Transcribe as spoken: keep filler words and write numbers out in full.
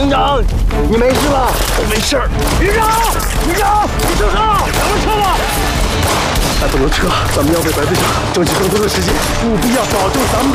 营长，你没事吧？我没事儿。营长，营长，你撤车，咱们撤吧。哎，不能撤，咱们要为白队长争取更多的时间，务必要保证咱们的。